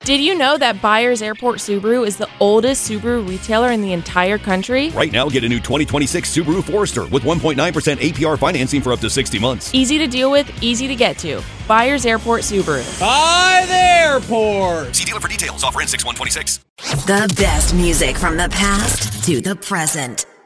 Did you know that Byers Airport Subaru is the oldest Subaru retailer in the entire country? Right now, get a new 2026 Subaru Forester with 1.9% APR financing for up to 60 months. Easy to deal with, easy to get to. Byers Airport Subaru. By the airport. See dealer for details. Offer ends 6/1/26. The best music from the past to the present.